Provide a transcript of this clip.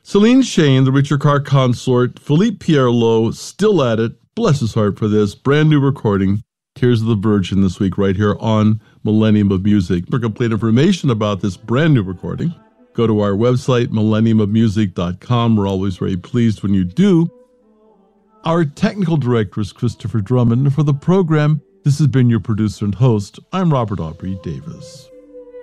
Celine Shane, the Richard Carr consort, Philippe Pierlot, still at it. Bless his heart for this. Brand new recording. Tears of the Virgin this week right here on Millennium of Music. For complete information about this brand new recording, go to our website, millenniumofmusic.com. We're always very pleased when you do. Our technical director is Christopher Drummond. For the program, this has been your producer and host. I'm Robert Aubrey Davis.